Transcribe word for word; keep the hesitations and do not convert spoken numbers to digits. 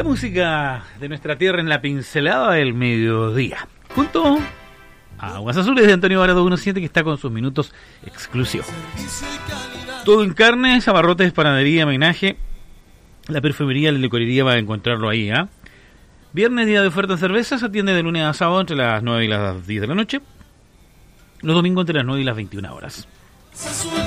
música de nuestra tierra en la pincelada del mediodía. Junto a Aguas Azules de Antonio Barado diecisiete, que está con sus minutos exclusivos. Todo en carne, abarrotes, panadería, menaje. La perfumería, la licorería va a encontrarlo ahí, ¿ah? ¿eh? Viernes, día de oferta en cervezas, atiende de lunes a sábado entre las nueve y las diez de la noche. Los domingos entre las nueve y las veintiuna horas.